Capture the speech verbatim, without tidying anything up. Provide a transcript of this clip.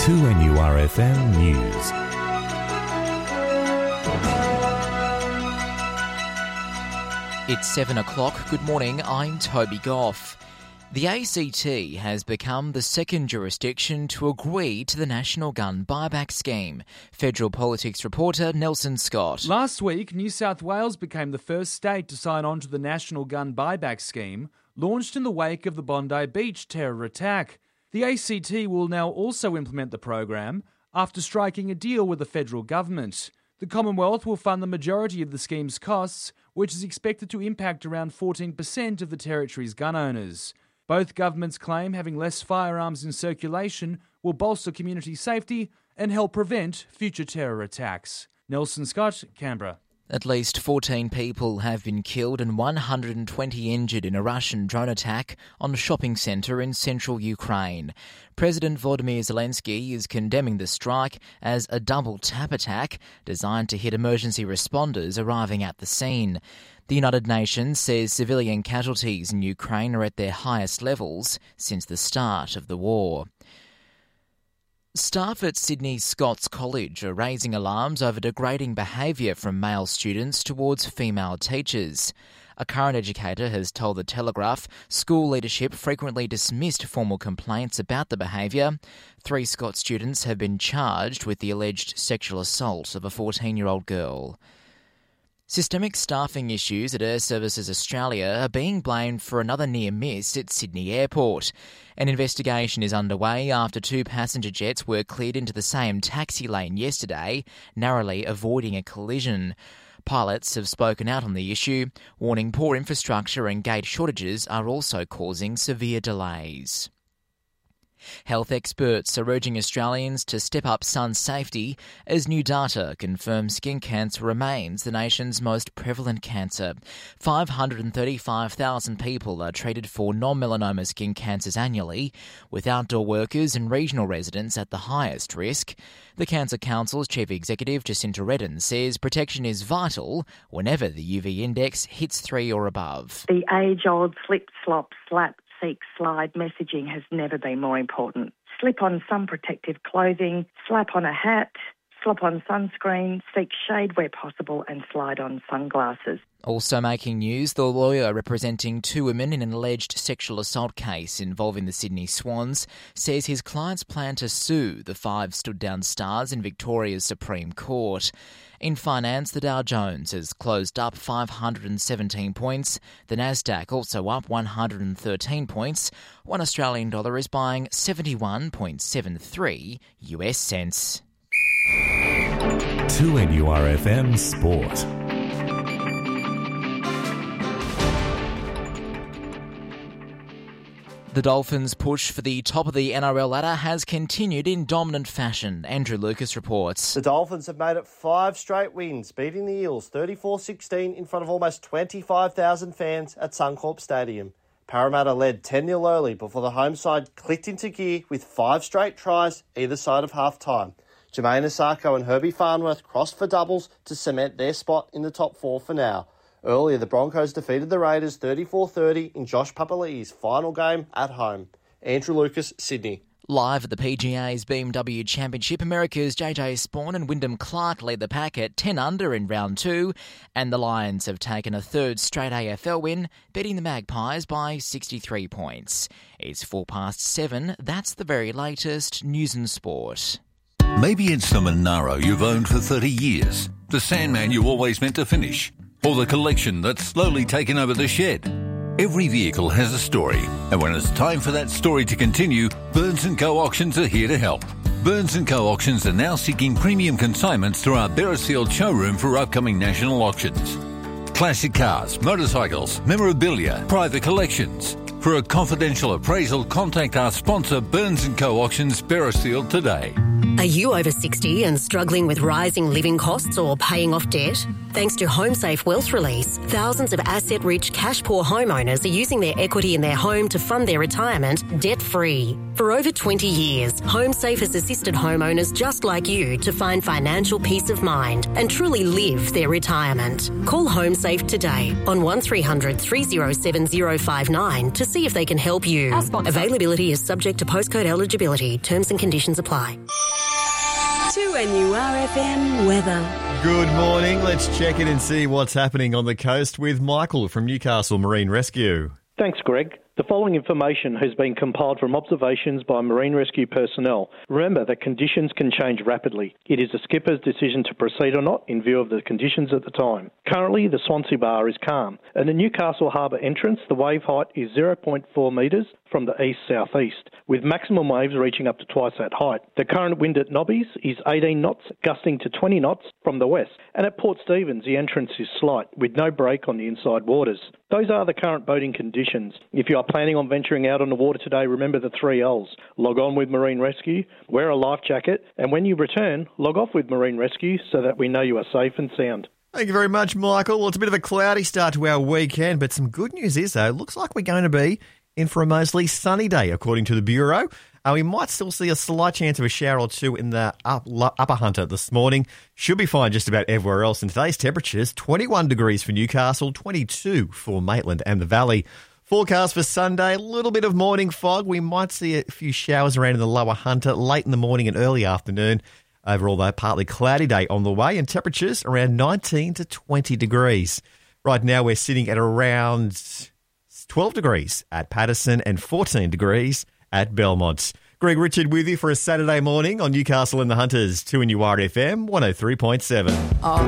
two N U R F M News. It's seven o'clock. Good morning, I'm Toby Goff. The A C T has become the second jurisdiction to agree to the National Gun Buyback Scheme. Federal politics reporter Nelson Scott. Last week, New South Wales became the first state to sign on to the National Gun Buyback Scheme, launched in the wake of the Bondi Beach terror attack. The A C T will now also implement the program after striking a deal with the federal government. The Commonwealth will fund the majority of the scheme's costs, which is expected to impact around fourteen percent of the territory's gun owners. Both governments claim having less firearms in circulation will bolster community safety and help prevent future terror attacks. Nelson Scott, Canberra. At least fourteen people have been killed and one hundred twenty injured in a Russian drone attack on a shopping centre in central Ukraine. President Volodymyr Zelensky is condemning the strike as a double-tap attack designed to hit emergency responders arriving at the scene. The United Nations says civilian casualties in Ukraine are at their highest levels since the start of the war. Staff at Sydney's Scots College are raising alarms over degrading behaviour from male students towards female teachers. A current educator has told The Telegraph school leadership frequently dismissed formal complaints about the behaviour. Three Scots students have been charged with the alleged sexual assault of a fourteen-year-old girl. Systemic staffing issues at Air Services Australia are being blamed for another near miss at Sydney Airport. An investigation is underway after two passenger jets were cleared into the same taxi lane yesterday, narrowly avoiding a collision. Pilots have spoken out on the issue, warning poor infrastructure and gate shortages are also causing severe delays. Health experts are urging Australians to step up sun safety as new data confirms skin cancer remains the nation's most prevalent cancer. five hundred thirty-five thousand people are treated for non-melanoma skin cancers annually, with outdoor workers and regional residents at the highest risk. The Cancer Council's Chief Executive Jacinta Redden says protection is vital whenever the U V index hits three or above. The age-old slip, slop, slap, seek, slide messaging has never been more important. Slip on some protective clothing, slap on a hat, slap on sunscreen, seek shade where possible and slide on sunglasses. Also making news, the lawyer representing two women in an alleged sexual assault case involving the Sydney Swans says his clients plan to sue the five stood-down stars in Victoria's Supreme Court. In finance, the Dow Jones has closed up five hundred seventeen points. The Nasdaq also up one hundred thirteen points. One Australian dollar is buying seventy-one point seven three U S cents. two N U R F M Sport. The Dolphins' push for the top of the N R L ladder has continued in dominant fashion. Andrew Lucas reports. The Dolphins have made it five straight wins, beating the Eels thirty-four sixteen in front of almost twenty-five thousand fans at Suncorp Stadium. Parramatta led ten nil early before the home side clicked into gear with five straight tries either side of half-time. Jermaine Asako and Herbie Farnworth crossed for doubles to cement their spot in the top four for now. Earlier, the Broncos defeated the Raiders thirty-four thirty in Josh Papali'i's final game at home. Andrew Lucas, Sydney. Live at the P G A's B M W Championship, America's J J Spawn and Wyndham Clark lead the pack at ten under in round two, and the Lions have taken a third straight A F L win, beating the Magpies by sixty-three points. It's four past seven. That's the very latest news and sport. Maybe it's the Monaro you've owned for thirty years, the Sandman you always meant to finish, or the collection that's slowly taken over the shed. Every vehicle has a story, and when it's time for that story to continue, Burns and Co Auctions are here to help. Burns and Co Auctions are now seeking premium consignments through our Beresfield showroom for upcoming national auctions. Classic cars, motorcycles, memorabilia, private collections. For a confidential appraisal, contact our sponsor Burns and Co Auctions Beresfield today. Are you over sixty and struggling with rising living costs or paying off debt? Thanks to HomeSafe Wealth Release, thousands of asset-rich, cash-poor homeowners are using their equity in their home to fund their retirement debt-free. For over twenty years, HomeSafe has assisted homeowners just like you to find financial peace of mind and truly live their retirement. Call HomeSafe today on one three hundred three oh seven oh five nine to see if they can help you. Availability is subject to postcode eligibility. Terms and conditions apply. To N U R F M weather. Good morning. Let's check in and see what's happening on the coast with Michael from Newcastle Marine Rescue. Thanks, Greg. The following information has been compiled from observations by marine rescue personnel. Remember that conditions can change rapidly. It is the skipper's decision to proceed or not in view of the conditions at the time. Currently, the Swansea Bar is calm. At the Newcastle Harbour entrance, the wave height is zero point four metres from the east-southeast, with maximum waves reaching up to twice that height. The current wind at Nobby's is eighteen knots, gusting to twenty knots from the west. And at Port Stephens, the entrance is slight, with no break on the inside waters. Those are the current boating conditions. If you are planning on venturing out on the water today, remember the three L's. Log on with Marine Rescue, wear a life jacket, and when you return, log off with Marine Rescue so that we know you are safe and sound. Thank you very much, Michael. Well, it's a bit of a cloudy start to our weekend, but some good news is, though, it looks like we're going to be in for a mostly sunny day, according to the Bureau. Uh, we might still see a slight chance of a shower or two in the up, upper Hunter this morning. Should be fine just about everywhere else. And today's temperatures, twenty-one degrees for Newcastle, twenty-two for Maitland and the Valley. Forecast for Sunday, a little bit of morning fog. We might see a few showers around in the lower Hunter late in the morning and early afternoon. Overall, though, partly cloudy day on the way and temperatures around nineteen to twenty degrees. Right now, we're sitting at around twelve degrees at Patterson and fourteen degrees at Belmont. Greg Richard with you for a Saturday morning on Newcastle and the Hunters, two N U R F M one oh three point seven. Oh.